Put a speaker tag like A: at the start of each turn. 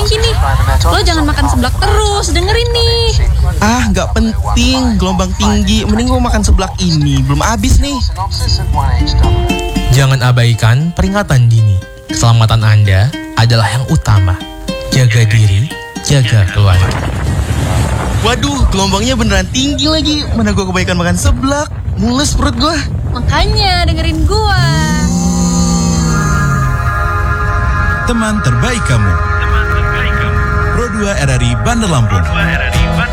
A: Gini, lo jangan makan seblak terus, dengerin nih.
B: Gak penting, gelombang tinggi. Mending gue makan seblak ini, belum habis nih.
C: Jangan abaikan peringatan dini. Keselamatan Anda adalah yang utama. Jaga diri, jaga keluarga.
B: Waduh, gelombangnya beneran tinggi lagi. Mana gue kebaikan makan seblak, mules perut gue.
A: Makanya dengerin gua.
D: Teman terbaik kamu. Pro 2 RRI Bandar Lampung.